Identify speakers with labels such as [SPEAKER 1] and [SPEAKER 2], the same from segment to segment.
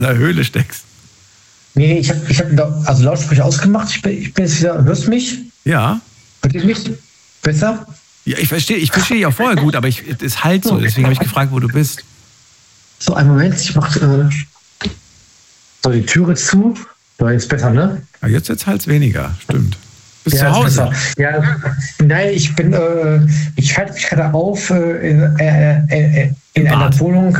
[SPEAKER 1] in der Höhle steckst.
[SPEAKER 2] Nee, ich hab also Lautsprecher ausgemacht. Ich bin jetzt wieder. Hörst du mich?
[SPEAKER 1] Ja.
[SPEAKER 2] Hört ihr mich besser?
[SPEAKER 1] Ja, ich verstehe dich auch vorher gut, aber es halt so. Deswegen habe ich gefragt, wo du bist.
[SPEAKER 2] So, einen Moment. Ich mache so die Türe zu. So, jetzt besser, ne?
[SPEAKER 1] Ja, jetzt halt weniger. Stimmt. Bist
[SPEAKER 2] ja,
[SPEAKER 1] zu Hause?
[SPEAKER 2] Ja, nein, ich halte mich gerade auf in einer Wohnung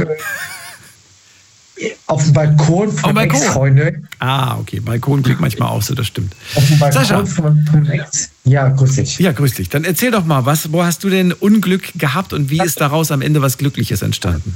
[SPEAKER 2] auf dem Balkon von Ex-Freundin.
[SPEAKER 1] Ah, okay. Balkon klingt manchmal auch so, das stimmt.
[SPEAKER 2] Auf dem Balkon
[SPEAKER 1] Sascha.
[SPEAKER 2] von Ex. Ja, grüß dich.
[SPEAKER 1] Ja, grüß dich. Dann erzähl doch mal, wo hast du denn Unglück gehabt und wie ist daraus am Ende was Glückliches entstanden?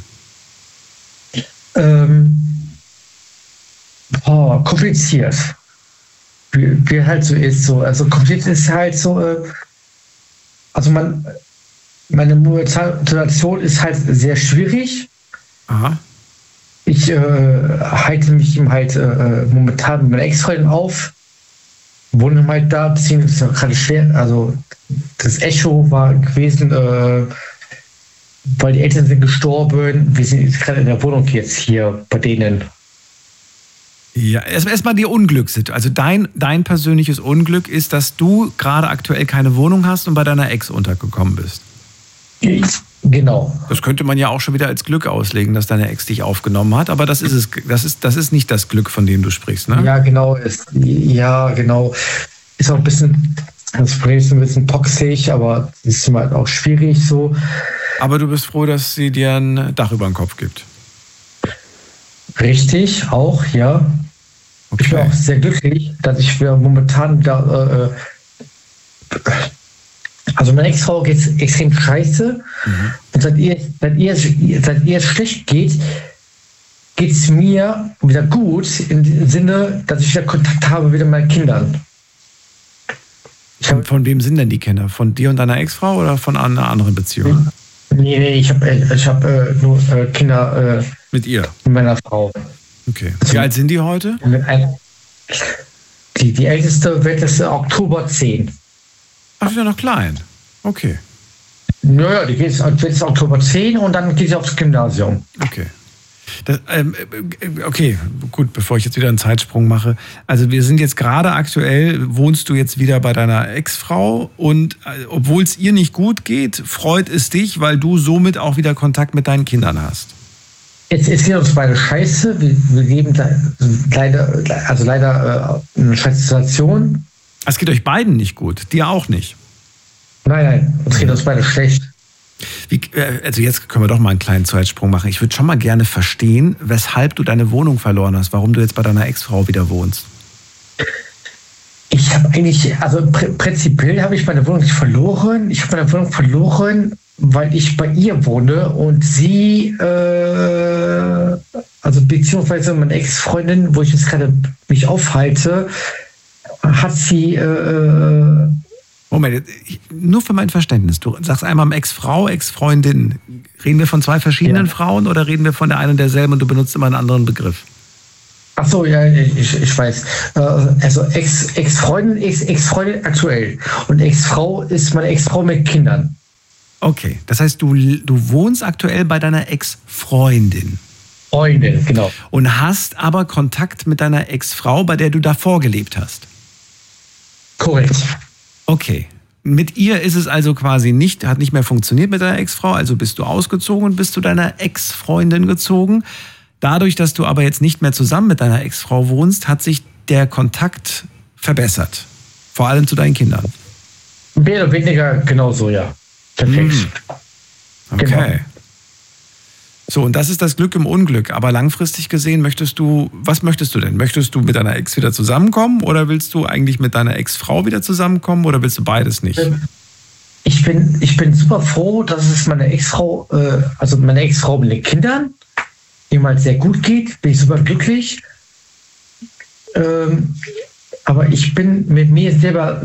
[SPEAKER 2] Kompliziert. Wie halt so ist. So. Also kompliziert ist halt so, also meine momentane Situation ist halt sehr schwierig.
[SPEAKER 1] Aha.
[SPEAKER 2] Ich halte mich halt momentan mit meiner Ex-Freundin auf, wohne halt da, beziehungsweise gerade schwer, also das Echo war gewesen, weil die Eltern sind gestorben, wir sind jetzt gerade in der Wohnung jetzt hier bei denen.
[SPEAKER 1] Ja, erstmal die Unglückssituation. Also dein persönliches Unglück ist, dass du gerade aktuell keine Wohnung hast und bei deiner Ex untergekommen bist.
[SPEAKER 2] Genau.
[SPEAKER 1] Das könnte man ja auch schon wieder als Glück auslegen, dass deine Ex dich aufgenommen hat, aber das ist nicht das Glück, von dem du sprichst, ne?
[SPEAKER 2] Ja, genau. Genau. Ist auch ein bisschen, das Problem ist ein bisschen toxisch, aber ist halt auch schwierig so.
[SPEAKER 1] Aber du bist froh, dass sie dir ein Dach über den Kopf gibt.
[SPEAKER 2] Richtig, auch, ja. Okay. Ich bin auch sehr glücklich, dass ich momentan da also meine Ex-Frau geht extrem scheiße. Und seit ihr es schlecht geht es mir wieder gut, im Sinne, dass ich wieder Kontakt habe mit meinen Kindern.
[SPEAKER 1] Von wem sind denn die Kinder? Von dir und deiner Ex-Frau oder von einer anderen Beziehung?
[SPEAKER 2] Nee, ich hab nur Kinder
[SPEAKER 1] mit ihr?
[SPEAKER 2] Mit meiner Frau.
[SPEAKER 1] Okay. Wie alt sind die heute?
[SPEAKER 2] Die älteste wird das Oktober 10.
[SPEAKER 1] Ach, ist ja noch klein. Okay.
[SPEAKER 2] Naja, die geht jetzt Oktober 10 und dann geht sie aufs Gymnasium.
[SPEAKER 1] Okay. Okay, gut, bevor ich jetzt wieder einen Zeitsprung mache. Also wir sind jetzt gerade aktuell, wohnst du jetzt wieder bei deiner Ex-Frau und obwohl es ihr nicht gut geht, freut es dich, weil du somit auch wieder Kontakt mit deinen Kindern hast.
[SPEAKER 2] Jetzt geht uns beide scheiße. Wir leben leider eine scheiß Situation.
[SPEAKER 1] Es geht euch beiden nicht gut, dir auch nicht.
[SPEAKER 2] Nein, uns geht uns beide schlecht.
[SPEAKER 1] Also jetzt können wir doch mal einen kleinen Zeitsprung machen. Ich würde schon mal gerne verstehen, weshalb du deine Wohnung verloren hast, warum du jetzt bei deiner Ex-Frau wieder wohnst.
[SPEAKER 2] Ich habe eigentlich, also prinzipiell habe ich meine Wohnung nicht verloren. Ich habe meine Wohnung verloren, weil ich bei ihr wohne und sie, also beziehungsweise meine Ex-Freundin, wo ich jetzt gerade mich aufhalte, hat sie...
[SPEAKER 1] Moment, nur für mein Verständnis. Du sagst einmal Ex-Frau, Ex-Freundin. Reden wir von zwei verschiedenen Frauen oder reden wir von der einen und derselben und du benutzt immer einen anderen Begriff?
[SPEAKER 2] Ach so, ja, ich weiß. Also Ex-Freundin ist Ex-Freundin aktuell und Ex-Frau ist meine Ex-Frau mit Kindern.
[SPEAKER 1] Okay, das heißt, du wohnst aktuell bei deiner Ex-Freundin.
[SPEAKER 2] Freundin, genau.
[SPEAKER 1] Und hast aber Kontakt mit deiner Ex-Frau, bei der du davor gelebt hast.
[SPEAKER 2] Korrekt.
[SPEAKER 1] Okay. Mit ihr ist es also quasi hat nicht mehr funktioniert mit deiner Ex-Frau, also bist du ausgezogen und bist zu deiner Ex-Freundin gezogen. Dadurch, dass du aber jetzt nicht mehr zusammen mit deiner Ex-Frau wohnst, hat sich der Kontakt verbessert. Vor allem zu deinen Kindern.
[SPEAKER 2] Mehr oder weniger genauso, ja. Perfekt.
[SPEAKER 1] Okay. Genau. So, und das ist das Glück im Unglück. Aber langfristig gesehen was möchtest du denn? Möchtest du mit deiner Ex wieder zusammenkommen oder willst du eigentlich mit deiner Ex-Frau wieder zusammenkommen oder willst du beides nicht?
[SPEAKER 2] Ich bin super froh, dass es meine Ex-Frau mit den Kindern, ihm halt sehr gut geht. Bin ich super glücklich. Aber ich bin mit mir selber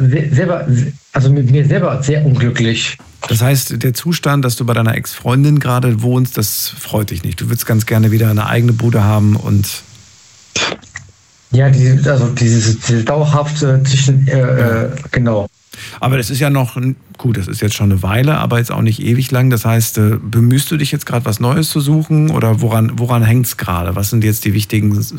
[SPEAKER 2] sehr unglücklich.
[SPEAKER 1] Das heißt, der Zustand, dass du bei deiner Ex-Freundin gerade wohnst, das freut dich nicht. Du würdest ganz gerne wieder eine eigene Bude haben und...
[SPEAKER 2] Ja, diese dauerhafte zwischen, genau.
[SPEAKER 1] Aber das ist ja noch, gut, das ist jetzt schon eine Weile, aber jetzt auch nicht ewig lang. Das heißt, bemühst du dich jetzt gerade was Neues zu suchen oder woran hängt es gerade? Was sind jetzt die wichtigen